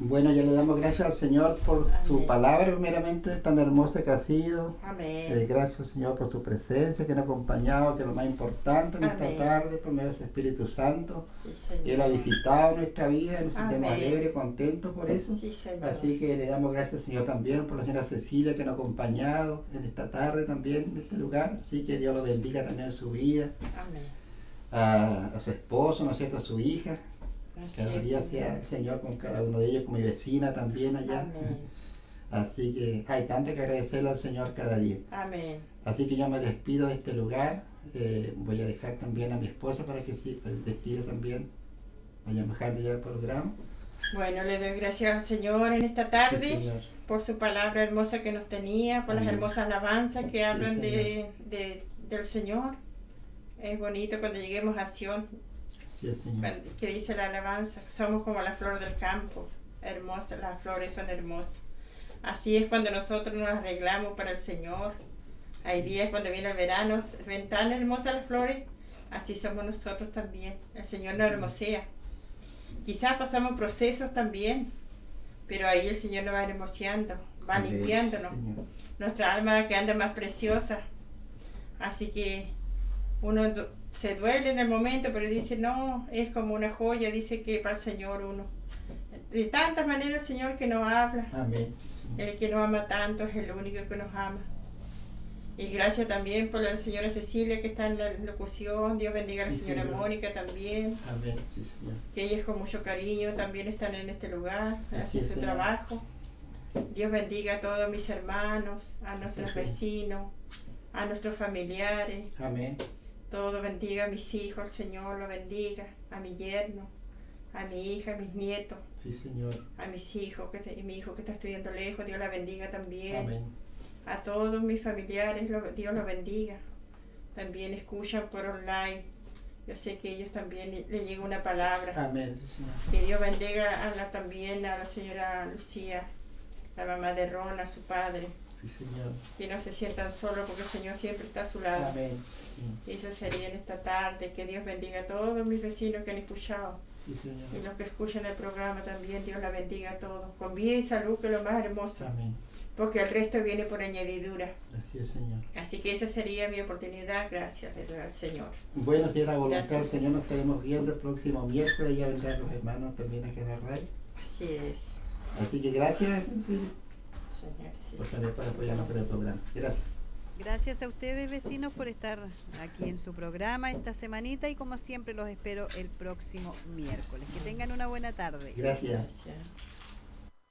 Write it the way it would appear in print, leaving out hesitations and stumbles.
Bueno, ya le damos gracias al Señor por su Amén. palabra, primeramente, tan hermosa que ha sido. Amén. Gracias, Señor, por tu presencia que nos ha acompañado, que es lo más importante en esta Amén. tarde, por medio de ese Espíritu Santo. Sí, Señor. Él ha visitado nuestra vida y nos sentimos Amén. alegres, contentos por eso. Sí, Señor. Así que le damos gracias, Señor, también por la señora Cecilia que nos ha acompañado en esta tarde también, en este lugar. Así que Dios lo bendiga también en su vida, Amén. a su esposo, ¿no es cierto?, a su hija. Así Cada es, día Señor. sea el Señor con cada uno de ellos, con mi vecina también allá. Amén. Así que hay tanto que agradecerle al Señor cada día. Amén. Así que yo me despido de este lugar. Voy a dejar también a mi esposa para que sí, pues, despida también. Vayan bajando ya el programa. Bueno, le doy gracias al Señor en esta Sí, tarde Señor. por su palabra hermosa que nos tenía, por las Amén. hermosas alabanzas que hablan Señor. del Señor. Es bonito cuando lleguemos a Sion, Sí, Señor. que dice la alabanza, somos como la flor del campo, hermosas, las flores son hermosas. Así es cuando nosotros nos arreglamos para el Señor. Hay días cuando viene el verano, ven tan hermosas las flores, así somos nosotros también. El Señor nos hermosea. Quizás pasamos procesos también, pero ahí el Señor nos va hermoseando, va Amén, limpiándonos. Señor. Nuestra alma va quedando más preciosa. Así que uno se duele en el momento, pero dice, no, es como una joya, dice que para el Señor uno. De tantas maneras el Señor que nos habla, Amén. Señor. el que nos ama tanto es el único que nos ama. Y gracias también por la señora Cecilia que está en la locución, Dios bendiga a la Sí, señora Señor. Mónica también, Amén. Sí, Señor. que ellas con mucho cariño también están en este lugar, Así hacen es, su Señor. trabajo. Dios bendiga a todos mis hermanos, a nuestros Señor. vecinos, a nuestros familiares. Amén. Todo bendiga a mis hijos, el Señor lo bendiga, a mi yerno, a mi hija, a mis nietos, Sí, Señor. a mis hijos, y mi hijo que está estudiando lejos, Dios la bendiga también. Amén. A todos mis familiares, Dios los bendiga. También escuchan por online. Yo sé que ellos también le llega una palabra. Amén. Sí, Señor. Que Dios bendiga también a la señora Lucía, la mamá de Ron, a su padre. Sí, Señor. Que no se sientan solos porque el Señor siempre está a su lado. Amén. Sí, Eso sería en esta tarde. Que Dios bendiga a todos mis vecinos que han escuchado. sí, Señor. Y los que escuchan el programa también, Dios la bendiga a todos. Con vida y salud, que es lo más hermoso. Amén. Porque el resto viene por añadidura. Así es, Señor. Así que esa sería mi oportunidad. Gracias, le doy al Señor. Bueno, si era voluntad del Gracias. Señor, nos estaremos viendo el próximo miércoles. Ya vendrán los hermanos también aquí a la radio. Así es, Así que gracias, sí, Señor. Sí. por también para apoyarnos con el programa. Gracias. Gracias a ustedes, vecinos, por estar aquí en su programa esta semanita y como siempre los espero el próximo miércoles. Que tengan una buena tarde. Gracias. Gracias.